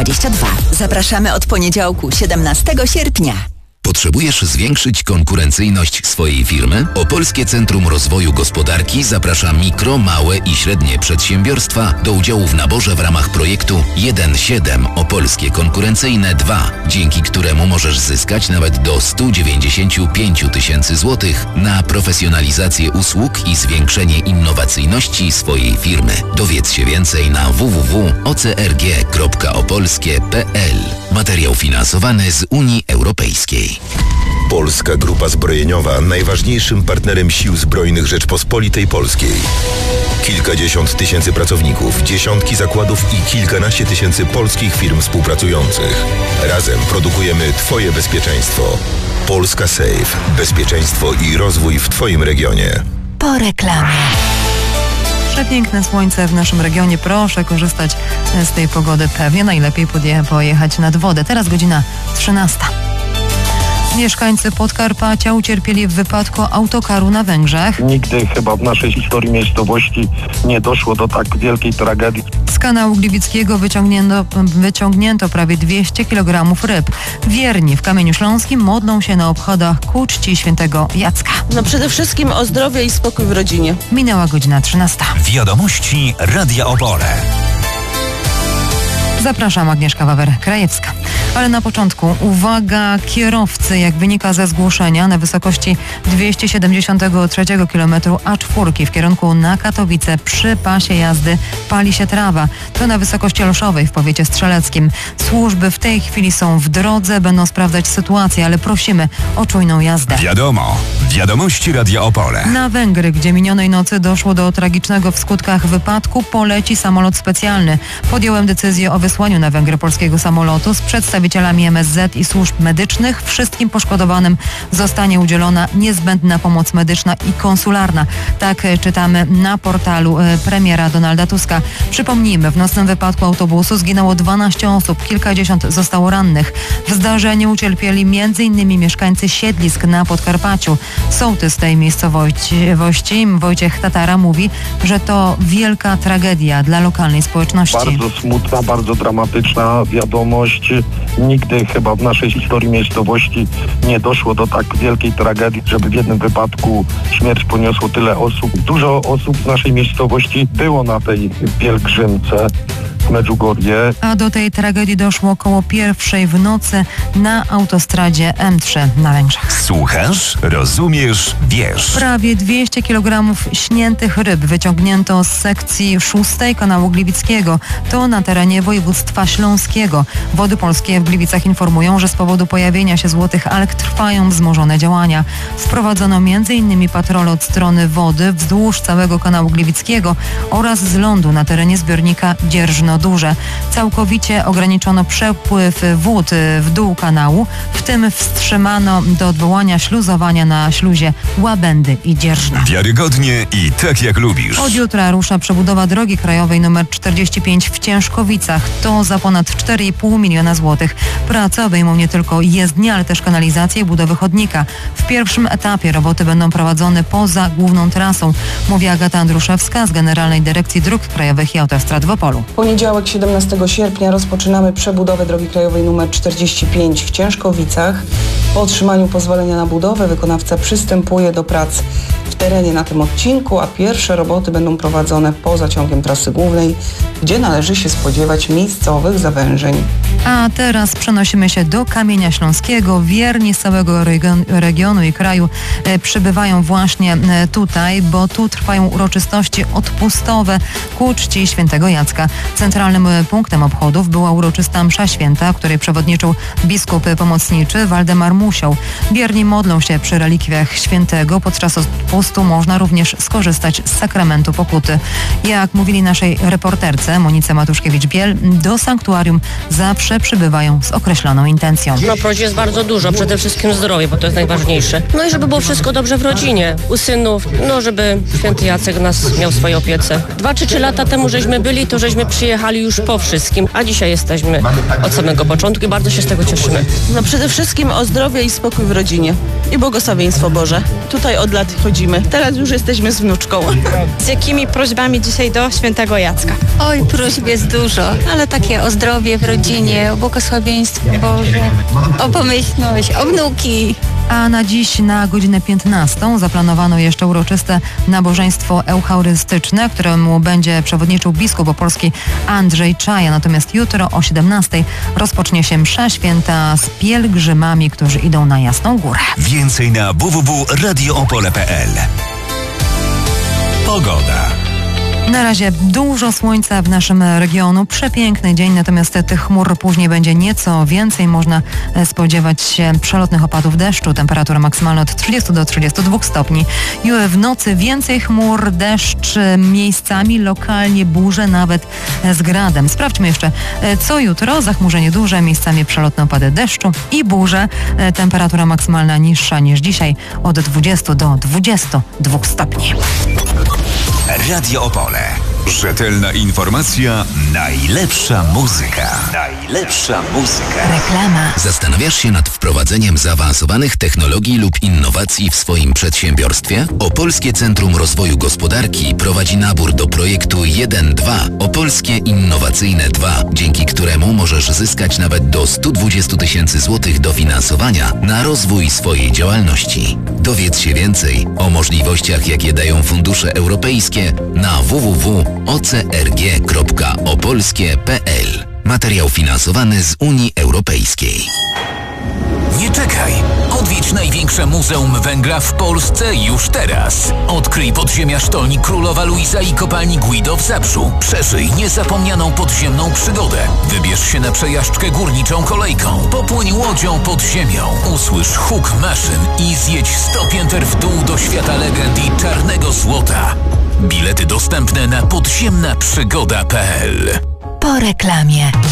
22. Zapraszamy od poniedziałku 17 sierpnia. Potrzebujesz zwiększyć konkurencyjność swojej firmy? Opolskie Centrum Rozwoju Gospodarki zaprasza mikro, małe i średnie przedsiębiorstwa do udziału w naborze w ramach projektu 1.7 Opolskie Konkurencyjne 2, dzięki któremu możesz zyskać nawet do 195 000 złotych na profesjonalizację usług i zwiększenie innowacyjności swojej firmy. Dowiedz się więcej na www.ocrg.opolskie.pl. Materiał finansowany z Unii Europejskiej. Polska Grupa Zbrojeniowa, najważniejszym partnerem Sił Zbrojnych Rzeczpospolitej Polskiej. Kilkadziesiąt tysięcy pracowników, dziesiątki zakładów i kilkanaście tysięcy polskich firm współpracujących. Razem produkujemy Twoje bezpieczeństwo. Polska Safe. Bezpieczeństwo i rozwój w Twoim regionie. Po reklamie. Przepiękne słońce w naszym regionie. Proszę korzystać z tej pogody pewnie. Najlepiej pojechać nad wodę. Teraz godzina 13. Mieszkańcy Podkarpacia ucierpieli w wypadku autokaru na Węgrzech. Nigdy chyba w naszej historii miejscowości nie doszło do tak wielkiej tragedii. Z kanału Gliwickiego wyciągnięto prawie 200 kg ryb. Wierni w Kamieniu Śląskim modlą się na obchodach ku czci świętego Jacka. Przede wszystkim o zdrowie i spokój w rodzinie. Minęła godzina 13. Wiadomości Radia Opole. Zapraszam, Agnieszka Wawer-Krajewska. Ale na początku uwaga kierowcy, jak wynika ze zgłoszenia, na wysokości 273 km A4 w kierunku na Katowice przy pasie jazdy pali się trawa. To na wysokości Olszowej w powiecie strzeleckim. Służby w tej chwili są w drodze, będą sprawdzać sytuację, ale prosimy o czujną jazdę. Wiadomo. Wiadomości Radia Opole. Na Węgry, gdzie minionej nocy doszło do tragicznego w skutkach wypadku, poleci samolot specjalny. Podjąłem decyzję o wysłaniu na Węgry polskiego samolotu z przedstawicielami MSZ i służb medycznych. Wszystkim poszkodowanym zostanie udzielona niezbędna pomoc medyczna i konsularna. Tak czytamy na portalu premiera Donalda Tuska. Przypomnijmy, w nocnym wypadku autobusu zginęło 12 osób, kilkadziesiąt zostało rannych. W zdarzeniu ucierpieli m.in. mieszkańcy siedlisk na Podkarpaciu. Sołtys tej miejscowości Wojciech Tatara mówi, że to wielka tragedia dla lokalnej społeczności. Bardzo smutna, bardzo dramatyczna wiadomość. Nigdy chyba w naszej historii miejscowości nie doszło do tak wielkiej tragedii, żeby w jednym wypadku śmierć poniosło tyle osób. Dużo osób w naszej miejscowości było na tej pielgrzymce w Medjugorje. A do tej tragedii doszło około 1:00 w nocy na autostradzie M3 na Węgrzech. Słuchasz, rozumiesz, wiesz. Prawie 200 kg śniętych ryb wyciągnięto z sekcji 6 kanału Gliwickiego. To na terenie województwa śląskiego. Wody Polskie w Gliwicach informują, że z powodu pojawienia się złotych alg trwają wzmożone działania. Wprowadzono m.in. patrole od strony wody wzdłuż całego kanału Gliwickiego oraz z lądu na terenie zbiornika Dzierżno-Duże. Całkowicie ograniczono przepływ wód w dół kanału, w tym wstrzymano do odwołania śluzowania na śluzie Łabędy i Dzierżna. Wiarygodnie i tak jak lubisz. Od jutra rusza przebudowa drogi krajowej nr 45 w Ciężkowicach. To za ponad 4,5 miliona złotych. Prace obejmą nie tylko jezdnię, ale też kanalizację i budowę chodnika. W pierwszym etapie roboty będą prowadzone poza główną trasą, mówi Agata Andruszewska z Generalnej Dyrekcji Dróg Krajowych i Autostrad w Opolu. Poniedziałek 17 sierpnia rozpoczynamy przebudowę drogi krajowej nr 45 w Ciężkowicach. Po otrzymaniu pozwolenia na budowę wykonawca przystępuje do prac w terenie na tym odcinku, a pierwsze roboty będą prowadzone poza ciągiem trasy głównej, gdzie należy się spodziewać miejscowych zawężeń. A teraz przenosimy się do Kamienia Śląskiego. Wierni z całego regionu i kraju przybywają właśnie tutaj, bo tu trwają uroczystości odpustowe ku czci świętego Jacka. Centralnym punktem obchodów była uroczysta msza święta, której przewodniczył biskup pomocniczy Waldemar Musioł. Wierni modlą się przy relikwiach świętego. Podczas odpustu można również skorzystać z sakramentu pokuty. Jak mówili naszej reporterce Monice Matuszkiewicz-Biel, do sanktuarium zawsze przybywają z określoną intencją. Prosi jest bardzo dużo, przede wszystkim zdrowie, bo to jest najważniejsze. No i żeby było wszystko dobrze w rodzinie, u synów, żeby święty Jacek nas miał w swojej opiece. 2 czy 3 lata temu żeśmy byli, to żeśmy przyjechali już po wszystkim, a dzisiaj jesteśmy od samego początku i bardzo się z tego cieszymy. Przede wszystkim o zdrowie i spokój w rodzinie i błogosławieństwo Boże. Tutaj od lat chodzimy. byliśmy. Teraz już jesteśmy z wnuczką. Z jakimi prośbami dzisiaj do świętego Jacka? Oj, próśb jest dużo, ale takie o zdrowie w rodzinie, o błogosławieństwo Boże, o pomyślność, o wnuki. A na dziś na godzinę 15 zaplanowano jeszcze uroczyste nabożeństwo eucharystyczne, któremu będzie przewodniczył biskup opolski Andrzej Czaja. Natomiast jutro o 17 rozpocznie się msza święta z pielgrzymami, którzy idą na Jasną Górę. Więcej na www.radioopole.pl. Pogoda. Na razie dużo słońca w naszym regionu, przepiękny dzień, natomiast tych chmur później będzie nieco więcej. Można spodziewać się przelotnych opadów deszczu, temperatura maksymalna od 30 do 32 stopni. W nocy więcej chmur, deszcz, miejscami lokalnie burze, nawet z gradem. Sprawdźmy jeszcze, co jutro. Zachmurzenie duże, miejscami przelotne opady deszczu i burze. Temperatura maksymalna niższa niż dzisiaj od 20 do 22 stopni. Radio Opole. Rzetelna informacja, najlepsza muzyka. Najlepsza muzyka. Reklama. Zastanawiasz się nad wprowadzeniem zaawansowanych technologii lub innowacji w swoim przedsiębiorstwie? Opolskie Centrum Rozwoju Gospodarki prowadzi nabór do projektu 1.2 Opolskie Innowacyjne 2, dzięki któremu możesz zyskać nawet do 120 000 złotych dofinansowania na rozwój swojej działalności. Dowiedz się więcej o możliwościach, jakie dają fundusze europejskie na www.ocrg.opolskie.pl. Materiał finansowany z Unii Europejskiej. Nie czekaj! Odwiedź największe muzeum węgla w Polsce już teraz. Odkryj podziemia sztolni Królowa Luiza i kopalni Guido w Zabrzu. Przeżyj niezapomnianą podziemną przygodę. Wybierz się na przejażdżkę górniczą kolejką. Popłyń łodzią pod ziemią. Usłysz huk maszyn i zjedź 100 pięter w dół do świata legend i czarnego złota. Bilety dostępne na podziemnaprzygoda.pl. Po reklamie.